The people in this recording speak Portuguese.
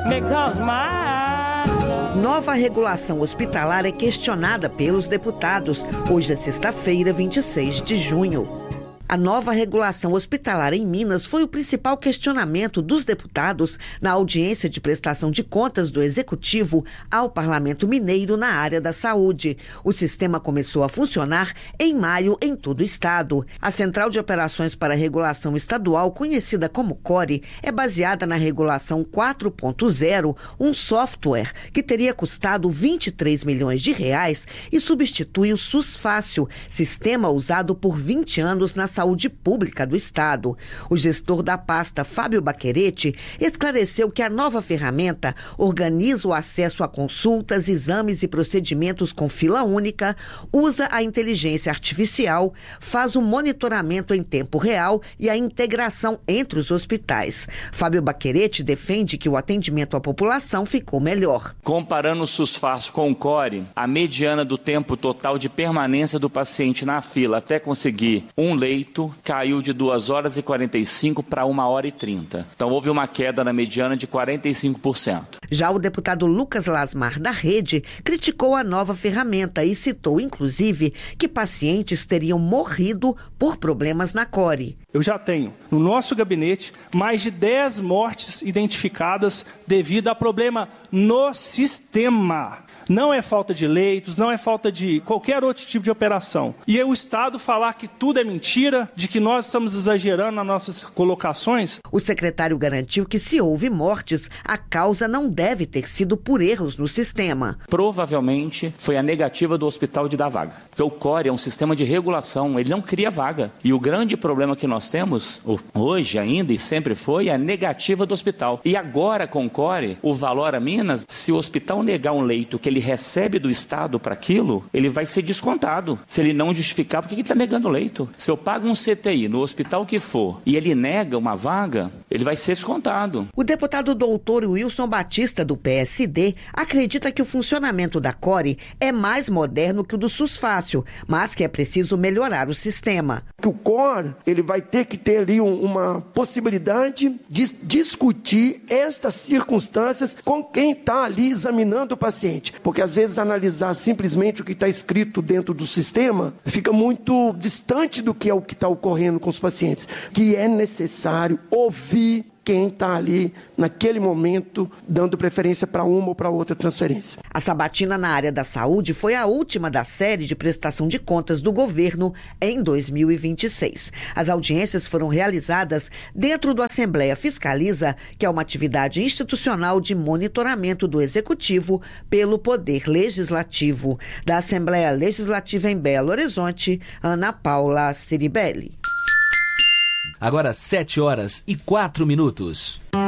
because Nova regulação hospitalar é questionada pelos deputados. Hoje é sexta-feira, 26 de junho. A nova regulação hospitalar em Minas foi o principal questionamento dos deputados na audiência de prestação de contas do Executivo ao Parlamento Mineiro na área da saúde. O sistema começou a funcionar em maio em todo o estado. A Central de Operações para Regulação Estadual, conhecida como CORE, é baseada na Regulação 4.0, um software que teria custado R$23 milhões e substitui o SUS Fácil, sistema usado por 20 anos na saúde pública do estado. O gestor da pasta, Fábio Baquerete, esclareceu que a nova ferramenta organiza o acesso a consultas, exames e procedimentos com fila única, usa a inteligência artificial, faz o monitoramento em tempo real e a integração entre os hospitais. Fábio Baquerete defende que o atendimento à população ficou melhor. Comparando o SUS Fácil com o CORE, a mediana do tempo total de permanência do paciente na fila até conseguir um leito caiu de 2 horas e 45 para 1 hora e 30. Então houve uma queda na mediana de 45%. Já o deputado Lucas Lasmar, da Rede, criticou a nova ferramenta e citou, inclusive, que pacientes teriam morrido por problemas na CORE. Eu já tenho, no nosso gabinete, mais de 10 mortes identificadas devido a problema no sistema. Não é falta de leitos, não é falta de qualquer outro tipo de operação. E o Estado falar que tudo é mentira, de que nós estamos exagerando nas nossas colocações. O secretário garantiu que se houve mortes, a causa não deve ter sido por erros no sistema. Provavelmente foi a negativa do hospital de dar vaga. Porque o CORE é um sistema de regulação, ele não cria vaga. E o grande problema que nós temos, hoje ainda e sempre foi, é a negativa do hospital. E agora com o CORE, o Valora Minas, se o hospital negar um leito que ele recebe do Estado para aquilo, ele vai ser descontado. Se ele não justificar, por que ele está negando o leito? Se eu pago um CTI no hospital que for e ele nega uma vaga, ele vai ser descontado. O deputado doutor Wilson Batista, do PSD, acredita que o funcionamento da CORE é mais moderno que o do SUS Fácil, mas que é preciso melhorar o sistema. O CORE, ele vai ter que ter ali uma possibilidade de discutir estas circunstâncias com quem está ali examinando o paciente. Porque às vezes analisar simplesmente o que está escrito dentro do sistema fica muito distante do que é o que está ocorrendo com os pacientes. Que é necessário ouvir quem está ali naquele momento dando preferência para uma ou para outra transferência. A sabatina na área da saúde foi a última da série de prestação de contas do governo em 2026. As audiências foram realizadas dentro do Assembleia Fiscaliza, que é uma atividade institucional de monitoramento do Executivo pelo Poder Legislativo. Da Assembleia Legislativa em Belo Horizonte, Ana Paula Ciribelli. Agora 7 horas e 4 minutos.